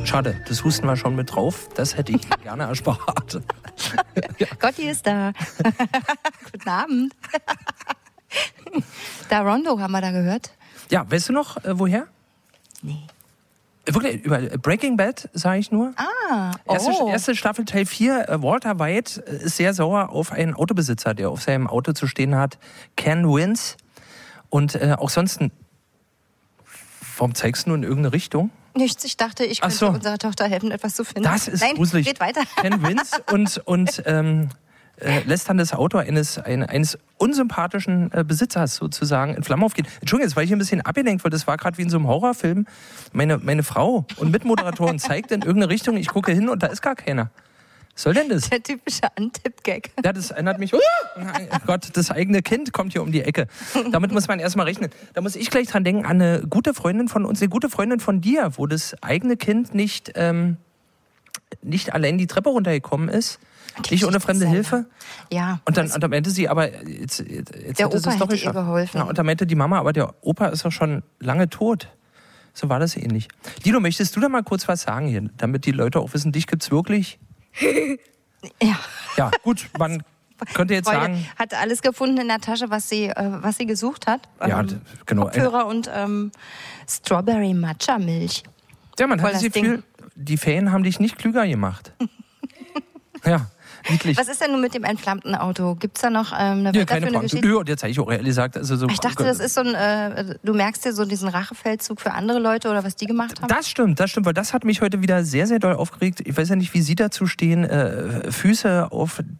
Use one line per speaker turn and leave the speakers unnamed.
Schade, das Husten war schon mit drauf. Das hätte ich gerne erspart.
Ja. Gotti ist da. Guten Abend. Da Rondo haben wir da gehört.
Ja, weißt du noch, woher?
Nee.
Wirklich, über Breaking Bad, sage ich nur. Erste Staffel, Teil 4. Walter White ist sehr sauer auf einen Autobesitzer, der auf seinem Auto zu stehen hat. Ken Wins. Und auch sonst... Warum zeigst du nur in irgendeine Richtung?
Nichts, ich dachte, ich könnte unserer Tochter helfen, etwas zu finden.
Das ist gruselig.
Geht weiter.
Ken Wins und lässt dann das Auto eines unsympathischen Besitzers sozusagen in Flammen aufgehen. Entschuldigung, jetzt war ich ein bisschen abgelenkt, weil das war gerade wie in so einem Horrorfilm. Meine Frau und Mitmoderatorin zeigt in irgendeine Richtung, ich gucke hin und da ist gar keiner. Was soll denn das?
Der typische Antipp-Gag.
Ja, das erinnert mich... Oh Gott, das eigene Kind kommt hier um die Ecke. Damit muss man erstmal rechnen. Da muss ich gleich dran denken an eine gute Freundin von uns, eine gute Freundin von dir, wo das eigene Kind nicht allein die Treppe runtergekommen ist. Nicht ohne fremde Hilfe.
Ja.
Und dann meinte sie, aber jetzt
der Opa hätte ihr geholfen.
Ja, und dann meinte die Mama, aber der Opa ist doch schon lange tot. So war das ähnlich. Dino, möchtest du da mal kurz was sagen hier, damit die Leute auch wissen, dich gibt's wirklich?
Ja.
Ja, gut, man könnte jetzt sagen...
Hat alles gefunden in der Tasche, was sie gesucht hat.
Ja, genau.
Kopfhörer und Strawberry Matcha Milch.
Ja, man hat das Gefühl, die Ferien haben dich nicht klüger gemacht. Ja, niedlich.
Was ist denn nun mit dem entflammten Auto? Gibt's da noch eine
Geschichte? Ja, jetzt habe ich auch ehrlich gesagt. Also so,
ich dachte, das ist so ein, du merkst dir so diesen Rachefeldzug für andere Leute oder was die gemacht haben?
Das stimmt, weil das hat mich heute wieder sehr, sehr doll aufgeregt. Ich weiß ja nicht, wie Sie dazu stehen. Füße auf